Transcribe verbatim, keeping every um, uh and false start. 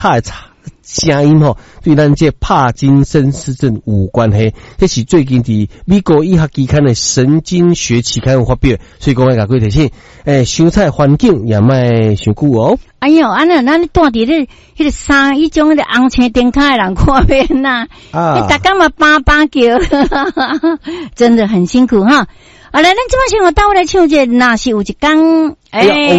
他的声音吼，对咱这帕金森氏症有关系。这是最近伫美国医学期刊的神经学期刊有发表，所以讲要甲各位提醒，诶，伤菜环境也莫伤久哦。 哎呦，安那咱住伫咧迄个山，迄种迄个红青灯卡的人看免呐，啊，大家嘛叭叭叫，真的很辛苦哈。好来，咱这摆先我倒来唱一个，若是有一天，诶、欸。